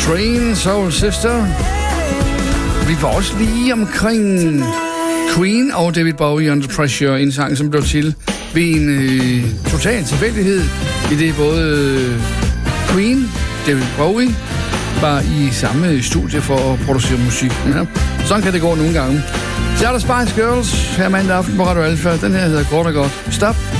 Train, Soul Sister. Vi var også lige omkring Queen og David Bowie Under Pressure, en sang, som blev til ved en total tilfældighed, i det både Queen, David Bowie, var i samme studie for at producere musik. Ja, sådan kan det gå nogle gange. Så er der Spice Girls her mandag aften på Radio Alpha. Den her hedder kort og godt Stop